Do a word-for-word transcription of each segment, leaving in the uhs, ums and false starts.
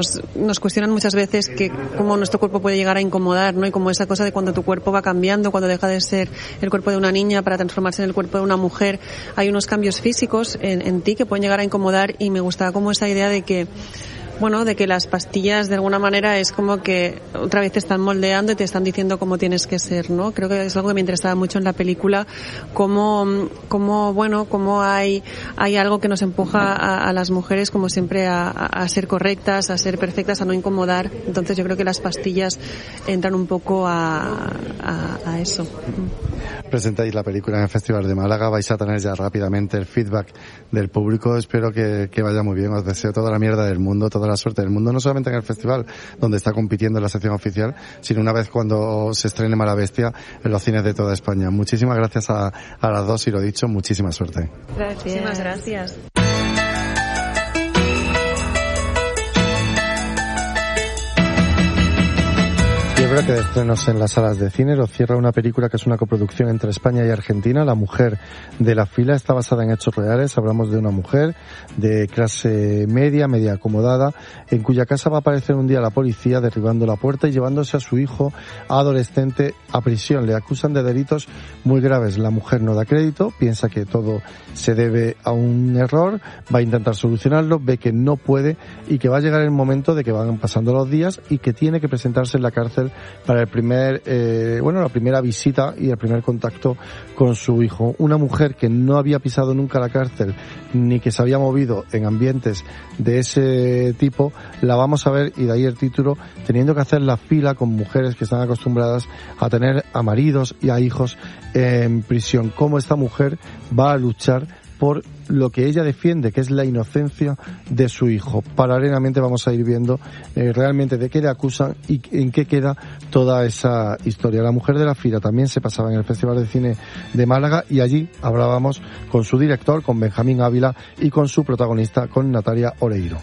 nos cuestionan muchas veces que cómo nuestro cuerpo puede llegar a incomodar, ¿no? Y como esa cosa de cuando tu cuerpo va cambiando, cuando deja de ser el cuerpo de una niña para transformarse en el cuerpo de una mujer, hay unos cambios físicos en, en ti que pueden llegar a incomodar, y me gustaba como esa idea de que bueno, de que las pastillas de alguna manera es como que otra vez te están moldeando y te están diciendo cómo tienes que ser, ¿no? Creo que es algo que me interesaba mucho en la película, cómo, cómo bueno, cómo hay, hay algo que nos empuja a, a las mujeres como siempre a, a ser correctas, a ser perfectas, a no incomodar. Entonces yo creo que las pastillas entran un poco a, a, a eso. Presentáis la película en el Festival de Málaga, vais a tener ya rápidamente el feedback del público, espero que, que vaya muy bien, os deseo toda la mierda del mundo, toda la suerte del mundo, no solamente en el festival donde está compitiendo en la sección oficial, sino una vez cuando se estrene Mala Bestia en los cines de toda España. Muchísimas gracias a, a las dos, y lo dicho, muchísima suerte. Gracias. Muchísimas gracias. Y es verdad que de estrenos en las salas de cine lo cierra una película que es una coproducción entre España y Argentina, La mujer de la fila. Está basada en hechos reales. Hablamos de una mujer de clase media, media acomodada, en cuya casa va a aparecer un día la policía derribando la puerta y llevándose a su hijo adolescente a prisión. Le acusan de delitos muy graves. La mujer no da crédito, piensa que todo se debe a un error, va a intentar solucionarlo, ve que no puede y que va a llegar el momento de que van pasando los días y que tiene que presentarse en la cárcel para el primer, eh, bueno, la primera visita y el primer contacto con su hijo. Una mujer que no había pisado nunca la cárcel ni que se había movido en ambientes de ese tipo, la vamos a ver, y de ahí el título, teniendo que hacer la fila con mujeres que están acostumbradas a tener a maridos y a hijos en prisión. Cómo esta mujer va a luchar por lo que ella defiende, que es la inocencia de su hijo. Paralelamente vamos a ir viendo eh, realmente de qué le acusan y en qué queda toda esa historia. La mujer de la fila también se pasaba en el Festival de Cine de Málaga, y allí hablábamos con su director, con Benjamín Ávila, y con su protagonista, con Natalia Oreiro.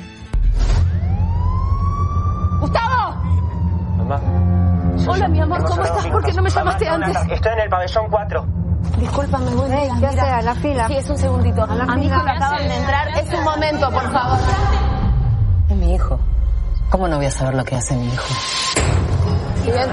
¡Gustavo! Mamá. Hola, mi amor, ¿cómo estás? ¿Por qué no me llamaste antes? Estoy en el pabellón cuatro. Discúlpame, muy bien. ¿Qué hace? ¿A la fila? Sí, es un segundito. A la A mi hijo fila. que acaban de entrar. Es un momento, por favor. Es mi hijo. ¿Cómo no voy a saber lo que hace mi hijo? Siguiente.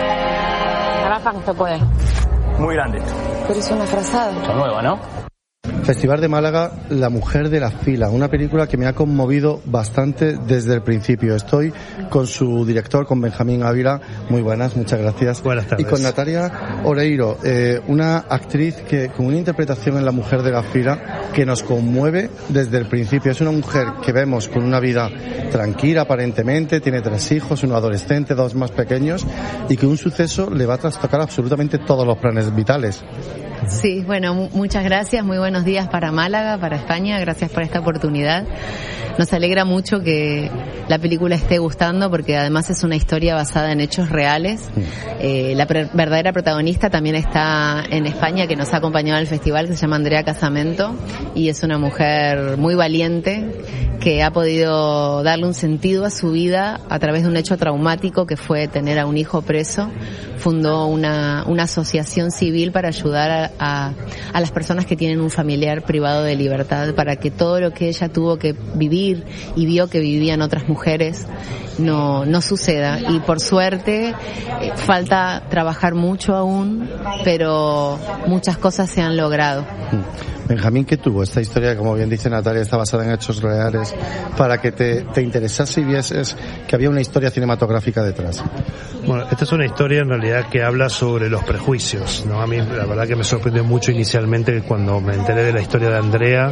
Naranja, usted puede. Muy grande. Pero es una frazada. Esto nuevo, ¿no? Festival de Málaga, La mujer de la fila, una película que me ha conmovido bastante desde el principio. Estoy con su director, con Benjamín Ávila. Muy buenas, muchas gracias. Buenas tardes. Y con Natalia Oreiro, eh, una actriz que con una interpretación en La mujer de la fila que nos conmueve desde el principio. Es una mujer que vemos con una vida tranquila aparentemente, tiene tres hijos, uno adolescente, dos más pequeños, y que un suceso le va a trastocar absolutamente todos los planes vitales. Sí, bueno, mu- muchas gracias, muy buenos días para Málaga, para España, gracias por esta oportunidad. Nos alegra mucho que la película esté gustando, porque además es una historia basada en hechos reales. Eh, la pre- verdadera protagonista también está en España, que nos ha acompañado al festival, que se llama Andrea Casamento, y es una mujer muy valiente que ha podido darle un sentido a su vida a través de un hecho traumático que fue tener a un hijo preso. Fundó una, una asociación civil para ayudar a, a, a las personas que tienen un familiar privado de libertad, para que todo lo que ella tuvo que vivir y vio que vivían otras mujeres no, no suceda. Y por suerte, eh, falta trabajar mucho aún, pero muchas cosas se han logrado. Benjamín, ¿qué tuvo esta historia? Como bien dice Natalia, está basada en hechos reales, para que te, te interesase y vieses que había una historia cinematográfica detrás. Bueno, esta es una historia en realidad que habla sobre los prejuicios, ¿no? A mí la verdad que me sorprendió mucho inicialmente cuando me enteré de la historia de Andrea,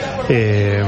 eh,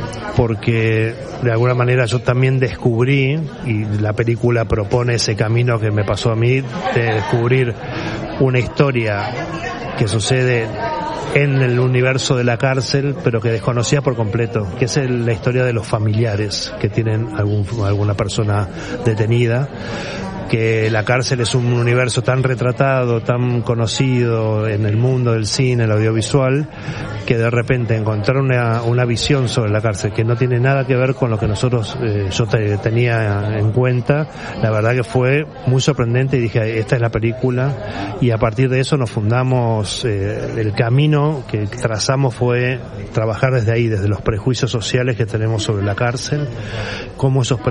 porque de alguna manera yo también descubrí, y la película propone ese camino que me pasó a mí, de descubrir una historia que sucede en el universo de la cárcel, pero que desconocía por completo, que es el, la historia de los familiares que tienen algún, alguna persona detenida. que la cárcel es un universo tan retratado, tan conocido en el mundo del cine, el audiovisual, que de repente encontrar una, una visión sobre la cárcel que no tiene nada que ver con lo que nosotros, eh, yo te, tenía en cuenta, la verdad que fue muy sorprendente y dije, esta es la película, y a partir de eso nos fundamos, eh, el camino que trazamos fue trabajar desde ahí, desde los prejuicios sociales que tenemos sobre la cárcel, cómo esos